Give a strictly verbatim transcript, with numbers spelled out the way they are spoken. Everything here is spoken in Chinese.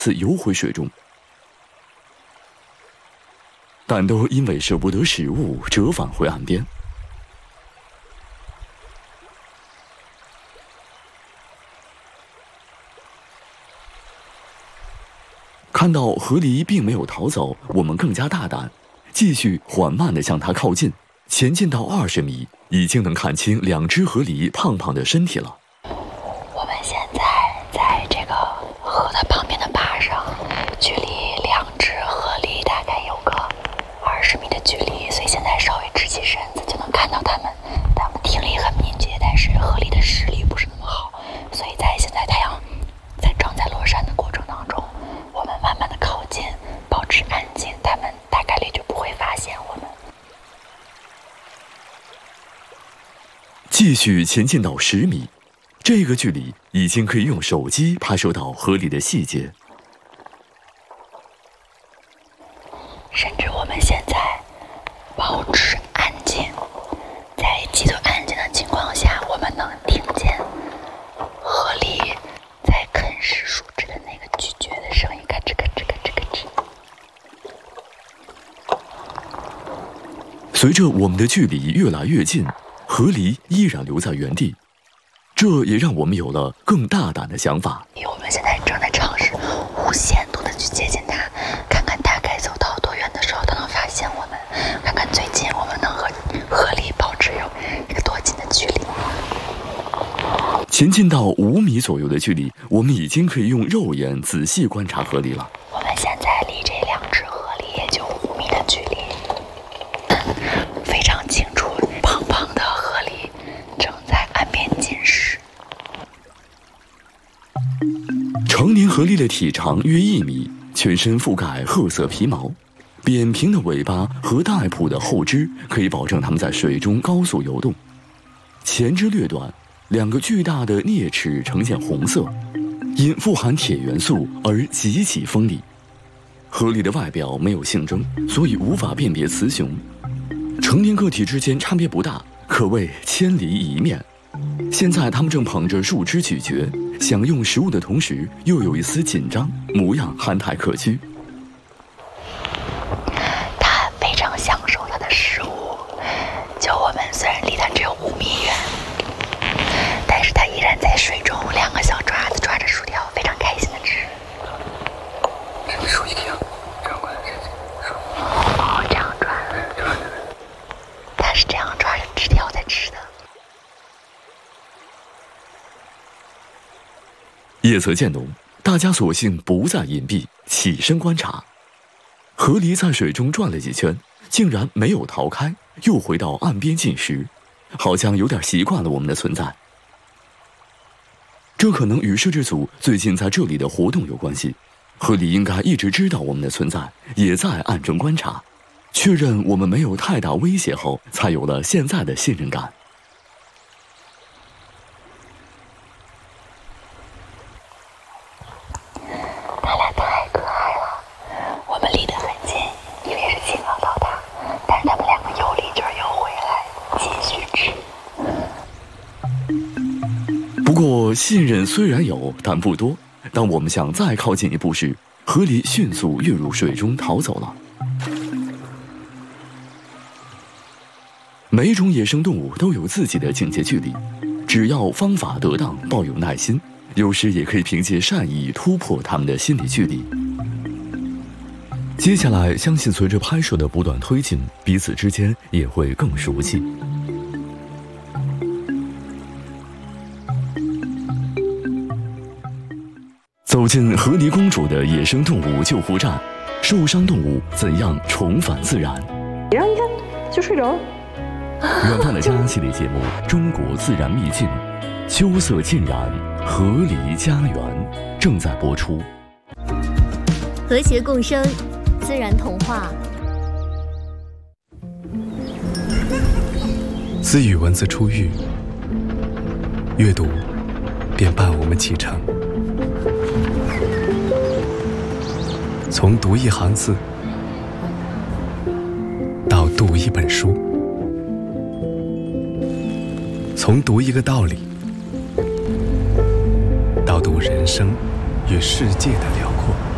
次游回水中，但都因为舍不得食物，折返回岸边。看到河狸并没有逃走，我们更加大胆，继续缓慢地向它靠近。前进到二十米，已经能看清两只河狸胖胖的身体了。 我们现在在这个河的旁边的坝上，距离两只河狸大概有个二十米的距离，所以现在稍微直起身子就能看到它们。它们听力很敏捷，但是河狸的视力不是那么好，所以在现在太阳在正在落山的过程当中，我们慢慢的靠近，保持安静，它们大概率就不会发现我们。 继续前进到十米，这个距离已经可以用手机拍摄到河里的细节。 甚至我们现在保持安静，在极度安静的情况下，我们能听见河狸在啃食树枝的那个咀嚼的声音，咔哧咔哧咔哧咔哧。 随着我们的距离越来越近，河狸依然留在原地，这也让我们有了更大胆的想法。 我们现在正在尝试无限度的去接近它，看看大概走到多远的时候它能发现我们，看看最近我们能和河狸保持有一个多近的距离。 前进到五米左右的距离，我们已经可以用肉眼仔细观察河狸了。 我们现在离这两只河狸也就五米的距离，非常清楚，胖胖的河狸正在岸边进食。 成年河狸的体长约一米，全身覆盖褐色皮毛，扁平的尾巴和带蹼的后肢可以保证它们在水中高速游动。前肢略短，两个巨大的啮齿呈现红色，因富含铁元素而极其锋利。河狸的外表没有性征，所以无法辨别雌雄。成年个体之间差别不大，可谓千里一面。现在它们正捧着树枝咀嚼，享用食物的同时又有一丝紧张，模样憨态可掬。 它非常享受它的食物，就我们虽然离它只有五米远，但是它依然在水中两个小爪子抓着薯条，非常开心的吃。 这个手一个样，这样过来，这手。 哦，这样抓。它是这样抓着枝条在吃的。 夜色渐浓，大家索性不再隐蔽，起身观察。河狸在水中转了几圈，竟然没有逃开，又回到岸边进食，好像有点习惯了我们的存在。这可能与摄制组最近在这里的活动有关系。河狸应该一直知道我们的存在，也在暗中观察，确认我们没有太大威胁后，才有了现在的信任感。 它俩太可爱了，我们离得很近，以为是惊扰到它，但是它们两个有理劲儿又回来继续吃。 不过信任虽然有，但不多。当我们想再靠近一步时，河狸迅速跃入水中逃走了。每一种野生动物都有自己的警戒距离，只要方法得当，抱有耐心，有时也可以凭借善意突破他们的心理距离。接下来，相信随着拍摄的不断推进，彼此之间也会更熟悉。走进河狸公主的野生动物救护站，受伤动物怎样重返自然？ 然后你看，就睡着了。 远方的家系列节目《中国自然秘境》，秋色浸染河狸家园正在播出。 和谐共生，自然童话。 自与文字初遇，阅读便伴我们启程。从读一行字到读一本书，从读一个道理到读人生与世界的